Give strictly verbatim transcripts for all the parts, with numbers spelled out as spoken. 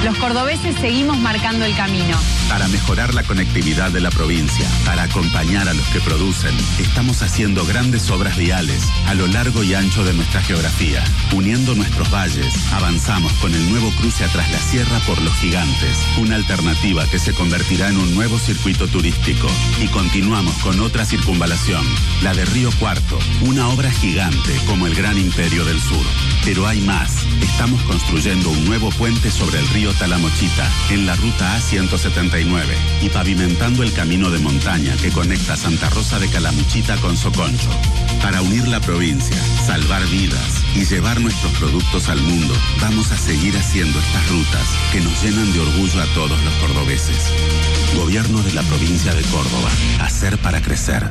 Los cordobeses seguimos marcando el camino. Para mejorar la conectividad de la provincia, para acompañar a los que producen, estamos haciendo grandes obras viales a lo largo y ancho de nuestra geografía. Uniendo nuestros valles, avanzamos con el nuevo cruce a Tras la Sierra por Los Gigantes, una alternativa que se convertirá en un nuevo circuito turístico. Y continuamos con otra circunvalación, la de Río Cuarto, una obra gigante como el Gran Imperio del Sur. Pero hay más. Estamos construyendo un nuevo puente sobre el río Talamochita, en la ruta A ciento setenta y nueve, y pavimentando el camino de montaña que conecta Santa Rosa de Calamuchita con Soconcho. Para unir la provincia, salvar vidas y llevar nuestros productos al mundo, vamos a seguir haciendo estas rutas que nos llenan de orgullo a todos los cordobeses. Gobierno de la provincia de Córdoba. Hacer para crecer.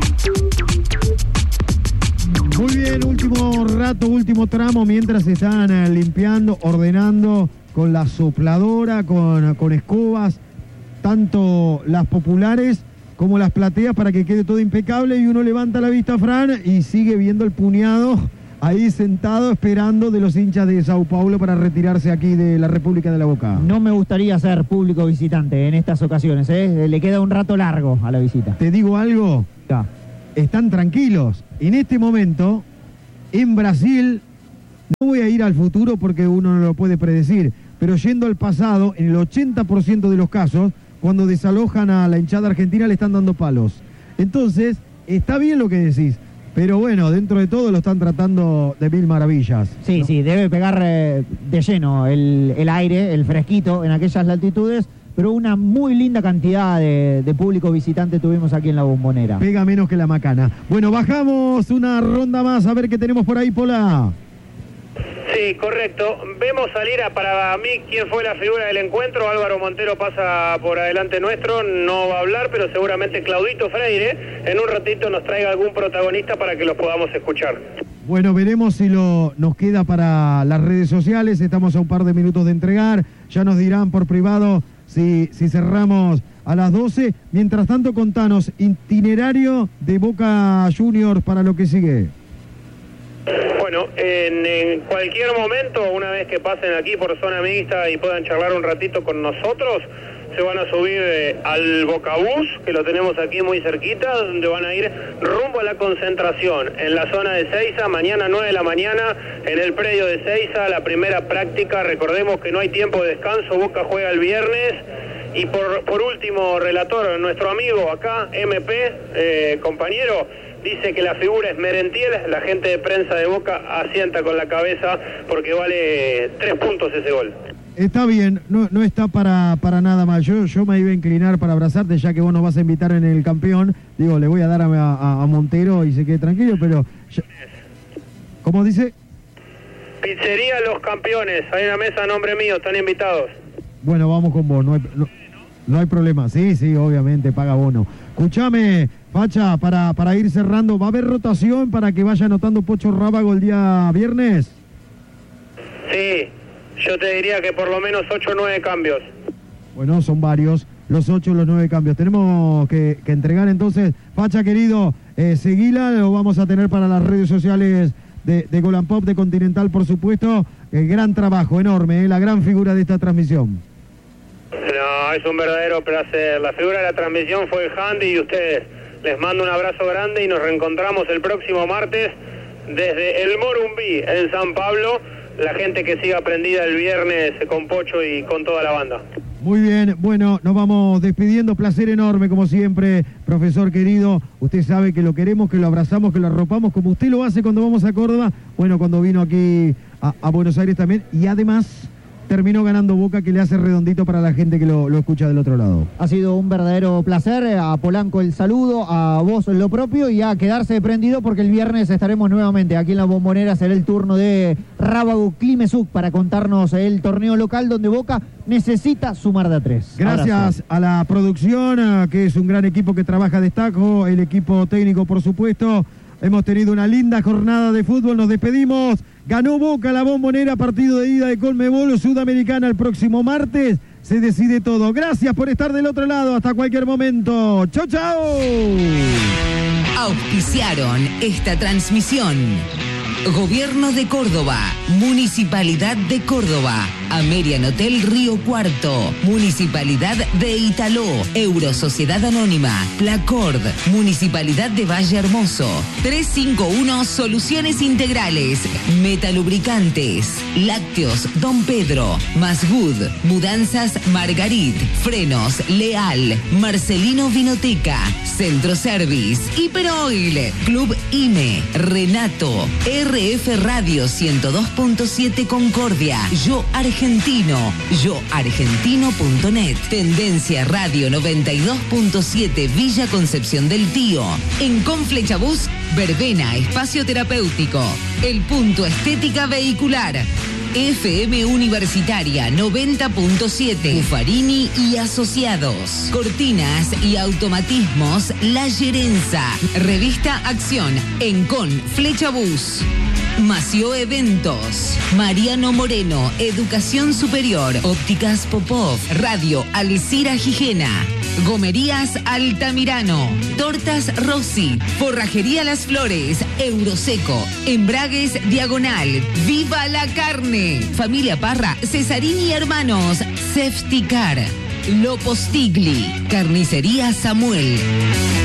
Muy bien, último rato, último tramo, mientras se están eh, limpiando, ordenando con la sopladora, con, con escobas, tanto las populares como las plateas, para que quede todo impecable. Y uno levanta la vista, Fran, y sigue viendo el puñado ahí sentado esperando de los hinchas de Sao Paulo para retirarse aquí de la República de la Boca. No me gustaría ser público visitante en estas ocasiones, ¿eh? Le queda un rato largo a la visita. ¿Te digo algo? Ya. Están tranquilos. En este momento, en Brasil, no voy a ir al futuro porque uno no lo puede predecir, pero yendo al pasado, en el ochenta por ciento de los casos, cuando desalojan a la hinchada argentina le están dando palos. Entonces, está bien lo que decís, pero bueno, dentro de todo lo están tratando de mil maravillas. Sí, ¿no? sí, debe pegar eh, de lleno el, el aire, el fresquito en aquellas latitudes, pero una muy linda cantidad de, de público visitante tuvimos aquí en la Bombonera. Pega menos que la macana. Bueno, bajamos una ronda más a ver qué tenemos por ahí, Pola. Sí, correcto. Vemos salir a, para mí, quién fue la figura del encuentro. Álvaro Montero pasa por adelante nuestro, no va a hablar, pero seguramente Claudito Freire en un ratito nos traiga algún protagonista para que los podamos escuchar. Bueno, veremos si lo nos queda para las redes sociales. Estamos a un par de minutos de entregar. Ya nos dirán por privado si, si cerramos a las doce. Mientras tanto, contanos, itinerario de Boca Juniors para lo que sigue. Bueno, en, en cualquier momento, una vez que pasen aquí por zona mixta y puedan charlar un ratito con nosotros, se van a subir eh, al Bocabús, que lo tenemos aquí muy cerquita, donde van a ir rumbo a la concentración en la zona de Seiza, mañana nueve de la mañana, en el predio de Seiza, la primera práctica. Recordemos que no hay tiempo de descanso, Boca juega el viernes. Y por, por último, relator, nuestro amigo acá, M P, eh, compañero, dice que la figura es Merentiel. La gente de prensa de Boca asienta con la cabeza porque vale tres puntos ese gol. Está bien, no, no está para, para nada mal. Yo, yo me iba a inclinar para abrazarte, ya que vos nos vas a invitar en el campeón. Digo, le voy a dar a, a, a Montero y se quede tranquilo, pero... Ya... ¿Cómo dice? Pizzería Los Campeones, hay una mesa a nombre mío, están invitados. Bueno, vamos con vos, no hay, no, no hay problema. Sí, sí, obviamente, paga bono. Escuchame, Facha, para, para ir cerrando, ¿va a haber rotación para que vaya anotando Pocho Rábago el día viernes? Sí, yo te diría que por lo menos ocho o nueve cambios. Bueno, son varios, los ocho, los nueve cambios. Tenemos que, que entregar entonces, Facha querido, eh, seguila, lo vamos a tener para las redes sociales de, de Golan Pop, de Continental, por supuesto. El gran trabajo, enorme, eh, la gran figura de esta transmisión. No, es un verdadero placer. La figura de la transmisión fue Handy y ustedes. Les mando un abrazo grande y nos reencontramos el próximo martes desde el Morumbí en San Pablo. La gente que siga prendida el viernes con Pocho y con toda la banda. Muy bien, bueno, nos vamos despidiendo. Placer enorme, como siempre, profesor querido. Usted sabe que lo queremos, que lo abrazamos, que lo arropamos, como usted lo hace cuando vamos a Córdoba. Bueno, cuando vino aquí a, a Buenos Aires también. Y además... terminó ganando Boca, que le hace redondito para la gente que lo, lo escucha del otro lado. Ha sido un verdadero placer. A Polanco el saludo, a vos lo propio y a quedarse prendido porque el viernes estaremos nuevamente aquí en la Bombonera. Será el turno de Rábago Climesuk para contarnos el torneo local donde Boca necesita sumar de a tres. Gracias Abrazo. A la producción, que es un gran equipo que trabaja a destajo, el equipo técnico, por supuesto. Hemos tenido una linda jornada de fútbol, nos despedimos. Ganó Boca la Bombonera, partido de ida de Conmebol Sudamericana el próximo martes. Se decide todo. Gracias por estar del otro lado. Hasta cualquier momento. ¡Chau, chau! Auspiciaron esta transmisión. Gobierno de Córdoba. Municipalidad de Córdoba. Amerian Hotel Río Cuarto, Municipalidad de Italó, Eurosociedad Anónima, Placord, Municipalidad de Valle Hermoso, trescientos cincuenta y uno Soluciones Integrales, Metalubricantes, Lácteos Don Pedro, Masgood, Mudanzas Margarit, Frenos Leal, Marcelino Vinoteca, Centro Service, Hiperoil, Club I M E, Renato, R F Radio ciento dos punto siete Concordia, Yo Argentino, yo argentino punto net, Tendencia Radio noventa y dos punto siete Villa Concepción del Tío, en Conflechabús, Verbena Espacio Terapéutico, El Punto Estética Vehicular, F M Universitaria noventa punto siete, Buffarini y Asociados, Cortinas y Automatismos La Gerenza, Revista Acción, Encon Flechabús, Mació Eventos, Mariano Moreno, Educación Superior, Ópticas Popov, Radio Alcira Gijena, Gomerías Altamirano, Tortas Rossi, Forrajería Las Flores, Euroseco, Embragues Diagonal, Viva la Carne, Familia Parra, Cesarini y Hermanos, Sefticar, Lo Postigli, Carnicería Samuel.